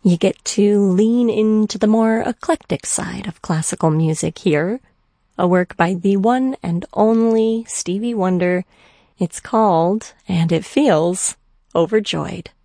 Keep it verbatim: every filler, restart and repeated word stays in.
You get to lean into the more eclectic side of classical music here. A work by the one and only Stevie Wonder. It's called, and it feels, Overjoyed.